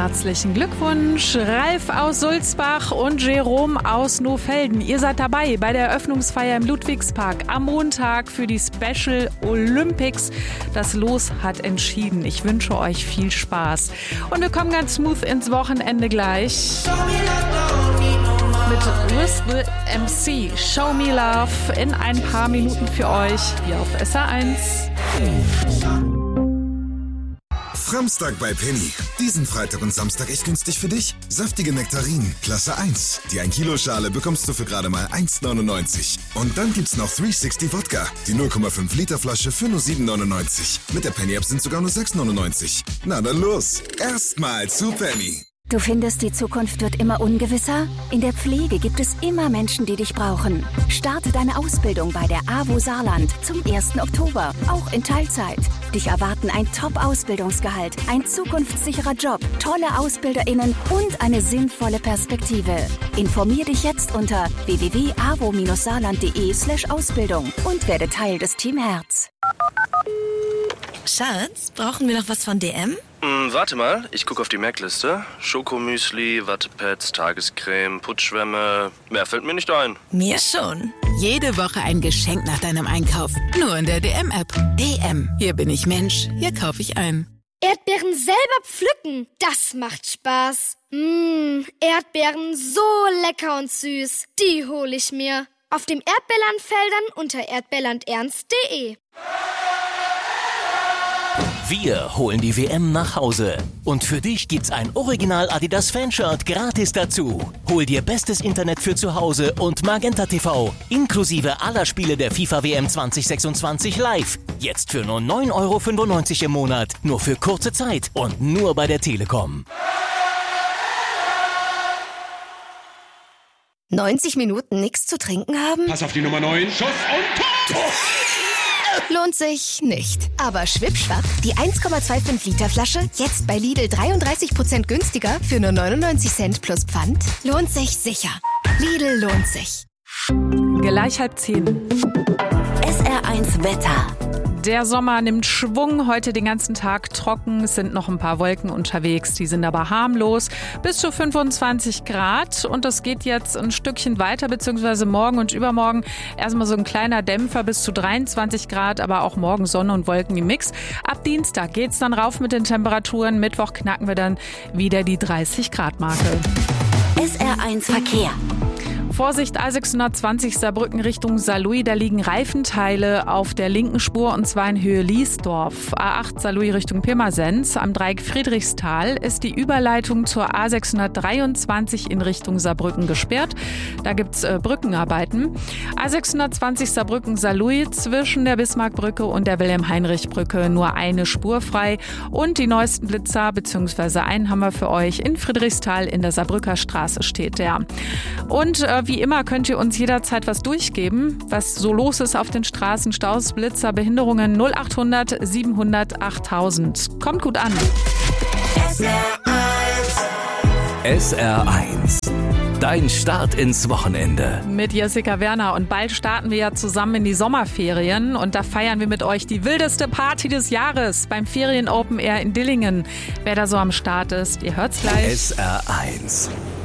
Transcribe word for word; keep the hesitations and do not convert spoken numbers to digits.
Herzlichen Glückwunsch, Ralf aus Sulzbach und Jerome aus Nohfelden. Ihr seid dabei bei der Eröffnungsfeier im Ludwigspark am Montag für die Special Olympics. Das Los hat entschieden. Ich wünsche euch viel Spaß. Und wir kommen ganz smooth ins Wochenende gleich mit With the M C. Show Me Love in ein paar Minuten für euch hier auf S R eins. Samstag bei Penny. Diesen Freitag und Samstag echt günstig für dich. Saftige Nektarinen, Klasse eins. Die ein Kilo Schale bekommst du für gerade mal eins neunundneunzig. Und dann gibt's noch dreihundertsechzig Wodka. Die null Komma fünf Liter Flasche für nur sieben neunundneunzig. Mit der Penny App sind sogar nur sechs neunundneunzig. Na dann los. Erstmal zu Penny. Du findest, die Zukunft wird immer ungewisser? In der Pflege gibt es immer Menschen, die dich brauchen. Starte deine Ausbildung bei der A W O Saarland zum ersten Oktober, auch in Teilzeit. Dich erwarten ein Top-Ausbildungsgehalt, ein zukunftssicherer Job, tolle AusbilderInnen und eine sinnvolle Perspektive. Informier dich jetzt unter w w w punkt a w o saarland punkt d e slash Ausbildung und werde Teil des Team Herz. Schatz, brauchen wir noch was von D M? Hm, warte mal, ich gucke auf die Merkliste. Schokomüsli, Wattepads, Tagescreme, Putzschwämme. Mehr fällt mir nicht ein. Mir schon. Jede Woche ein Geschenk nach deinem Einkauf. Nur in der D M-App. D M. Hier bin ich Mensch. Hier kaufe ich ein. Erdbeeren selber pflücken, das macht Spaß. Mmh, Erdbeeren so lecker und süß. Die hole ich mir. Auf dem Erdbeerlandfeldern unter erdbeerlandernst punkt de. Wir holen die W M nach Hause. Und für dich gibt's ein Original Adidas Fanshirt gratis dazu. Hol dir bestes Internet für zu Hause und Magenta T V. Inklusive aller Spiele der FIFA W M zwanzig sechsundzwanzig live. Jetzt für nur neun Euro fünfundneunzig im Monat. Nur für kurze Zeit und nur bei der Telekom. neunzig Minuten nichts zu trinken haben? Pass auf die Nummer neun. Schuss und Tor! Lohnt sich nicht. Aber Schwippschwapp, die eins Komma fünfundzwanzig Liter Flasche, jetzt bei Lidl dreiunddreißig Prozent günstiger für nur neunundneunzig Cent plus Pfand, lohnt sich sicher. Lidl lohnt sich. Gleich halb zehn. S R eins Wetter. Der Sommer nimmt Schwung, heute den ganzen Tag trocken, es sind noch ein paar Wolken unterwegs, die sind aber harmlos, bis zu fünfundzwanzig Grad und das geht jetzt ein Stückchen weiter, beziehungsweise morgen und übermorgen erstmal so ein kleiner Dämpfer bis zu dreiundzwanzig Grad, aber auch morgen Sonne und Wolken im Mix. Ab Dienstag geht's dann rauf mit den Temperaturen, Mittwoch knacken wir dann wieder die dreißig Grad Marke. S R eins Verkehr. Vorsicht, A sechshundertzwanzig Saarbrücken Richtung Saarlouis, da liegen Reifenteile auf der linken Spur und zwar in Höhe Liesdorf. A acht Saarlouis Richtung Pirmasens, am Dreieck Friedrichsthal ist die Überleitung zur A sechshundertdreiundzwanzig in Richtung Saarbrücken gesperrt. Da gibt's äh, Brückenarbeiten. A sechshundertzwanzig Saarbrücken Saarlouis zwischen der Bismarckbrücke und der Wilhelm-Heinrich-Brücke nur eine Spur frei. Und die neuesten Blitzer, beziehungsweise einen haben wir für euch in Friedrichsthal in der Saarbrücker Straße steht der. Und äh, wie immer könnt ihr uns jederzeit was durchgeben, was so los ist auf den Straßen, Staus, Blitzer, Behinderungen null achthundert siebenhundert achttausend. Kommt gut an. S R eins. S R eins. Dein Start ins Wochenende. Mit Jessica Werner und bald starten wir ja zusammen in die Sommerferien und da feiern wir mit euch die wildeste Party des Jahres beim Ferien Open Air in Dillingen. Wer da so am Start ist, ihr hört's gleich. S R eins.